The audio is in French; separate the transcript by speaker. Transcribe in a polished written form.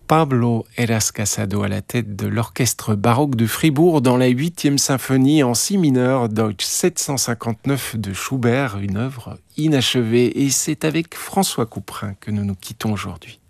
Speaker 1: Pablo Heras Casado à la tête de l'orchestre baroque de Fribourg dans la 8e symphonie en si mineur, Deutsch 759 de Schubert, une œuvre inachevée. Et c'est avec François Couperin que nous nous quittons aujourd'hui.